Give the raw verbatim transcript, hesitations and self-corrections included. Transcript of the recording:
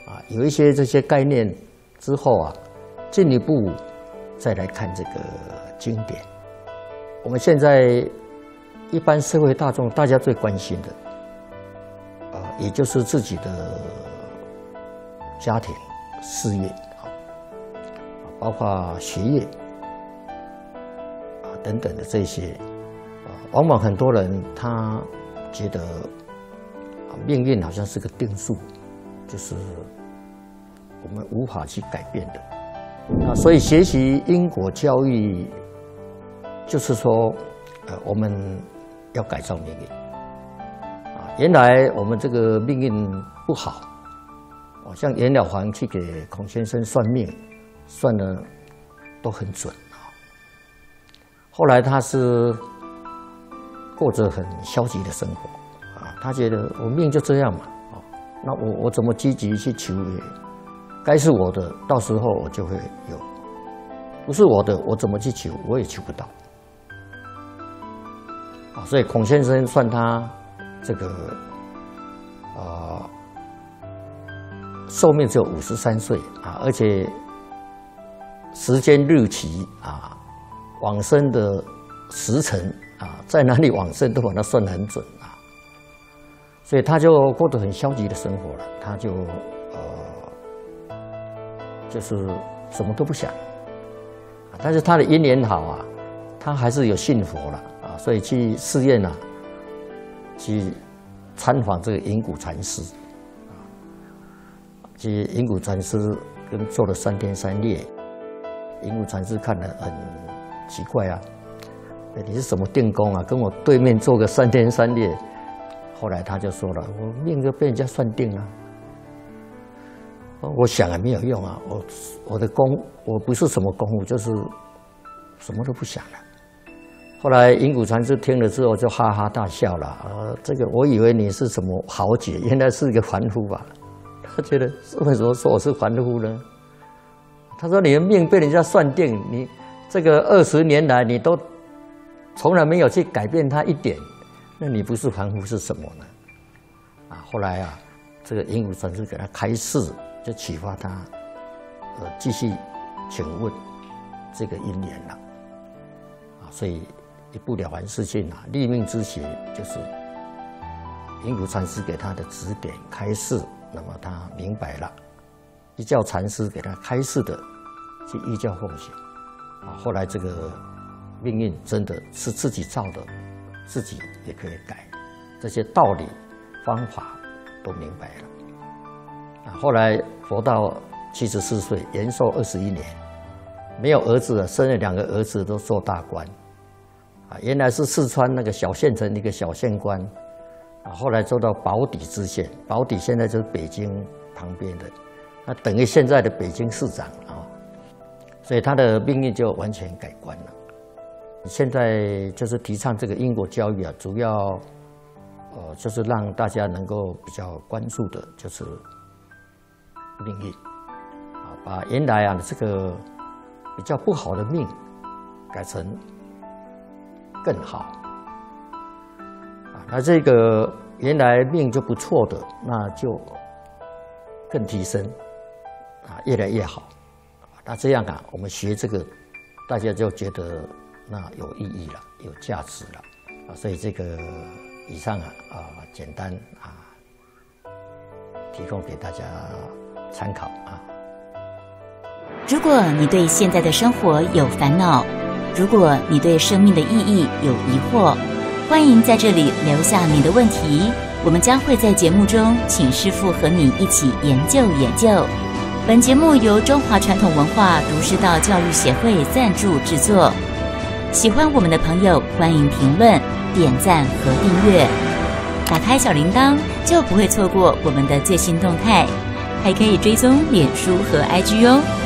啊，有一些这些概念之后啊，进一步再来看这个经典。我们现在一般社会大众大家最关心的，啊，也就是自己的家庭、事业啊，包括学业啊等等的这些啊，往往很多人他觉得啊，命运好像是个定数，就是我们无法去改变的。那所以学习因果教育，就是说，呃，我们要改造命运啊。原来我们这个命运不好，哦，像袁了凡去给孔先生算命，算的都很准啊。后来他是过着很消极的生活啊，他觉得我命就这样嘛，啊，那我我怎么积极去求也？该是我的，到时候我就会有；不是我的，我怎么去求，我也求不到。啊，所以孔先生算他这个啊、呃、寿命只有五十三岁啊，而且时间日期啊、往生的时辰啊，在哪里往生都把它算得很准啊，所以他就过得很消极的生活了，他就。就是什么都不想，但是他的因缘好啊，他还是有信佛了啊，所以去寺院啊，去参访这个隐谷禅师，啊，去隐谷禅师跟做了三天三夜，隐谷禅师看了很奇怪啊，你是什么定功啊？跟我对面做个三天三夜，后来他就说了，我命就被人家算定了。我想也没有用啊！我我的功，我不是什么功夫，就是什么都不想了。后来隐谷禅师听了之后就哈哈大笑了。呃，这个我以为你是什么豪杰，原来是一个凡夫吧？他觉得为什么说我是凡夫呢？他说你的命被人家算定，你这个二十年来你都从来没有去改变它一点，那你不是凡夫是什么呢？啊，后来啊，这个隐谷禅师给他开示。就启发他，呃，继续请问这个因缘了，啊，所以一部《了凡四训》啊，立命之学就是隐谷禅师给他的指点开示，那么他明白了，依教禅师给他开示的，去依教奉行，啊，后来这个命运真的是自己造的，自己也可以改，这些道理方法都明白了。后来佛到七十四岁，延寿二十一年，没有儿子了，生了两个儿子都做大官，啊，原来是四川那个小县城一个小县官，啊，后来做到宝坻知县，宝坻现在就是北京旁边的，那等于现在的北京市长啊，所以他的命运就完全改观了。现在就是提倡这个因果教育啊，主要呃就是让大家能够比较关注的就是命运，啊，把原来啊这个比较不好的命改成更好，啊，那这个原来命就不错的，那就更提升，啊，越来越好，那这样啊，我们学这个，大家就觉得那有意义了，有价值了，啊，所以这个以上啊啊简单啊提供给大家参考啊。 如果你对现在的生活有烦恼，如果你对生命的意义有疑惑，欢迎在这里留下你的问题，我们将会在节目中请师父和你一起研究研究。本节目由中华传统文化儒释道教育协会赞助制作。喜欢我们的朋友，欢迎评论、点赞和订阅，打开小铃铛就不会错过我们的最新动态，还可以追踪脸书和 I G 哦。